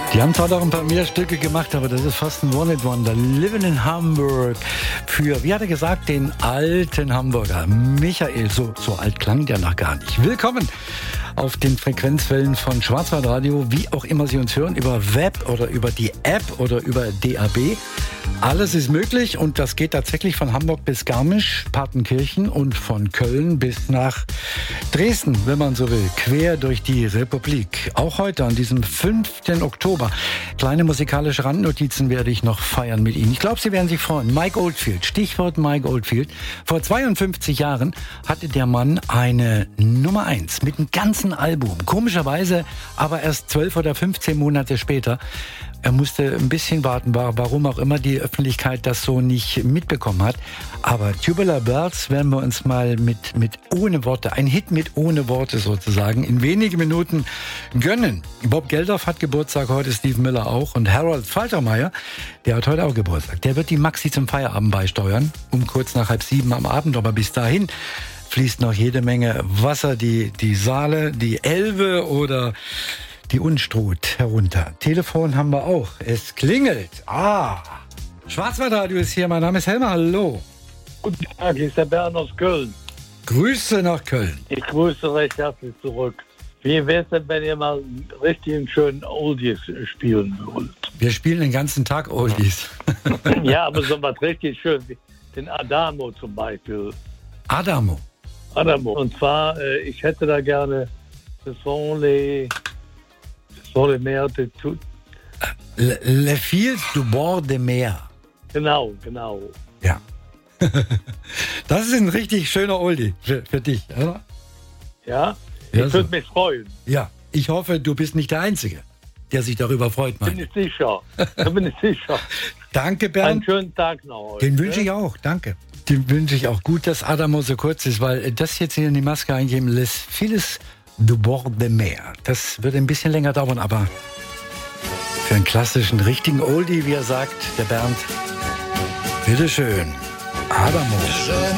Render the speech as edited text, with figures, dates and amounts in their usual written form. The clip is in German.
Die haben zwar noch ein paar mehr Stücke gemacht, aber das ist fast ein One-Hit-Wonder. Living in Hamburg für, wie hat er gesagt, den alten Hamburger. Michael, so alt klang der noch gar nicht. Willkommen auf den Frequenzwellen von Schwarzwaldradio, wie auch immer Sie uns hören, über Web oder über die App oder über DAB. Alles ist möglich und das geht tatsächlich von Hamburg bis Garmisch, Partenkirchen und von Köln bis nach Dresden, wenn man so will, quer durch die Republik. Auch heute an diesem 5. Oktober. Kleine musikalische Randnotizen werde ich noch feiern mit Ihnen. Ich glaube, Sie werden sich freuen. Mike Oldfield, Stichwort Mike Oldfield. Vor 52 Jahren hatte der Mann eine Nummer 1 mit einem ganzen Album. Komischerweise aber erst 12 oder 15 Monate später. Er musste ein bisschen warten, warum auch immer die Öffentlichkeit das so nicht mitbekommen hat. Aber Tubular Bells werden wir uns mal mit ohne Worte, ein Hit mit ohne Worte sozusagen, in wenigen Minuten gönnen. Bob Geldof hat Geburtstag heute, Steve Miller auch. Und Harold Faltermeyer, der hat heute auch Geburtstag. Der wird die Maxi zum Feierabend beisteuern, um kurz nach 6:30 am Abend. Aber bis dahin fließt noch jede Menge Wasser, die Saale, die Elbe oder die Unstrut herunter. Telefon haben wir auch. Es klingelt. Schwarzwaldradio ist hier. Mein Name ist Helmer. Hallo. Guten Tag, hier ist der Bernd aus Köln. Grüße nach Köln. Ich grüße recht herzlich zurück. Wie wäre es denn, wenn ihr mal richtig einen schönen Oldies spielen wollt? Wir spielen den ganzen Tag Oldies. Ja, aber so was richtig schön, wie den Adamo zum Beispiel. Adamo. Und zwar, ich hätte da gerne Ce sont les mers de tout. Le Fields du bord de mer. Genau. Ja. Das ist ein richtig schöner Oldie für dich, oder? Ja, Ja, ich so. würde mich freuen. Ja, ich hoffe, du bist nicht der Einzige, der sich darüber freut, Bin Mann. ich sicher. Danke, Einen Bernd. schönen Tag noch heute. Den wünsche ich auch, danke. Den wünsche ich auch. Gut, dass Adamo so kurz ist, weil das jetzt hier in die Maske eingeben lässt. Vieles du bord de mer. Das wird ein bisschen länger dauern, aber für einen klassischen, richtigen Oldie, wie er sagt, der Bernd. Bitteschön. Adamo.